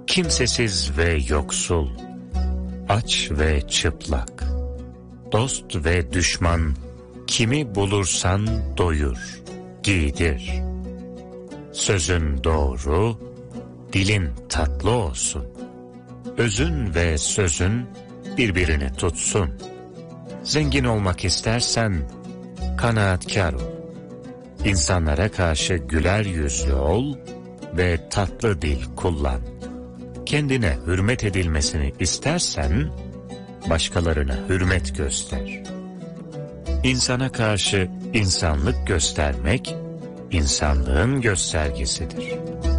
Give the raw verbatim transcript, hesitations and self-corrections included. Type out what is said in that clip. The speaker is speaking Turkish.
Kimsesiz ve yoksul, aç ve çıplak, dost ve düşman, kimi bulursan doyur, giydir. Sözün doğru, dilin tatlı olsun. Özün ve sözün birbirini tutsun. Zengin olmak istersen kanaatkar ol. İnsanlara karşı güler yüzlü ol ve tatlı dil kullan. Kendine hürmet edilmesini istersen başkalarına hürmet göster. İnsana karşı insanlık göstermek insanlığın göstergesidir.